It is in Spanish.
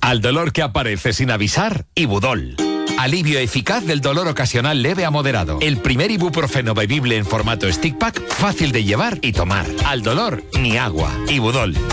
Al dolor que aparece sin avisar, Ibudol. Alivio eficaz del dolor ocasional leve a moderado. El primer ibuprofeno bebible en formato stick pack, fácil de llevar y tomar. Al dolor, ni agua. Ibudol.